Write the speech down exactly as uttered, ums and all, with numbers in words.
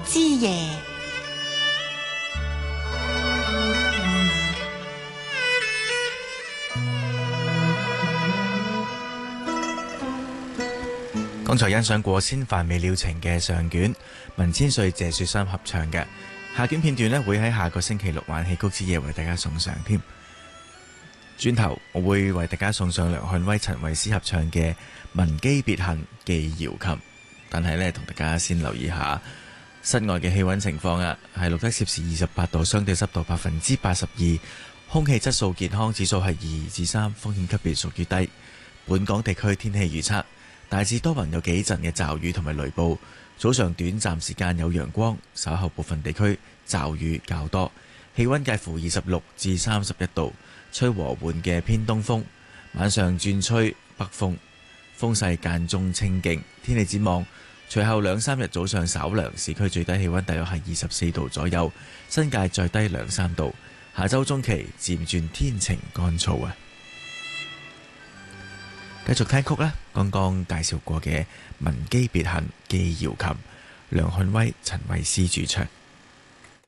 之夜。 剛才欣賞過《仙凡未了情》嘅上卷，文千歲、謝雪心合唱嘅下卷片段呢，會喺下個星期六晚戲曲之夜為大家送上添。轉頭我會為大家送上梁漢威、陳慧思合唱嘅《聞姬別恨寄瑤琴》，但係呢，同大家先留意下室外嘅氣溫情況啊，係錄得攝氏二十八度，相對濕度百分之八十二，空氣質素健康指數係二至三，風險級別屬於低。本港地區天氣預測。大致多雲，有幾陣嘅驟雨同埋雷暴，早上短暫時間有陽光，稍後部分地區驟雨較多，氣溫介乎二十六至三十一度，吹和緩嘅偏東風，晚上轉吹北風，風勢間中清勁。天氣展望，隨後兩三日早上稍涼，市區最低氣溫大約係二十四度左右，新界再低兩三度。下周中期漸轉天晴乾燥啊！繼續聽曲啦，剛剛介紹過嘅《聞姬別恨寄瑤琴》，梁漢威、陳慧思主唱。